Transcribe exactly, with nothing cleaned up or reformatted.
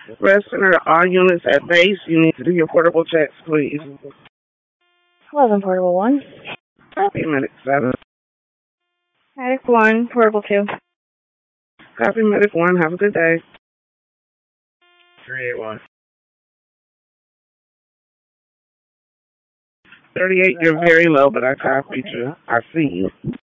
Rest Center, all units at base. You need to do your portable checks, please. eleven, portable one. Copy Medic seven. Medic one, portable two. Copy Medic one. Have a good day. three eight one. thirty-eight, you're very low, but I copied you. I see you.